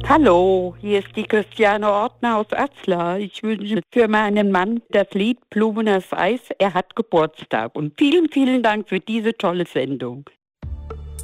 Hallo, hier ist die Christiane Ortner aus Atzlar. Ich wünsche für meinen Mann das Lied Blumen auf Eis. Er hat Geburtstag. Und vielen, vielen Dank für diese tolle Sendung.